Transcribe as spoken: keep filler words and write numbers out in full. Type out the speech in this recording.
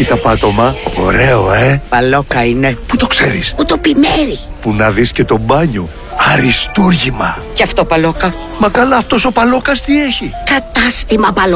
Κοίτα πάτωμα. Ωραίο, ε. Παλόκα είναι. Πού το ξέρεις? Που το πιμέρι. Που να δεις και το μπάνιο. Αριστούργημα. Κι αυτό παλόκα. Μα καλά, αυτός ο Παλόκας τι έχει? Κατάστημα παλόκα.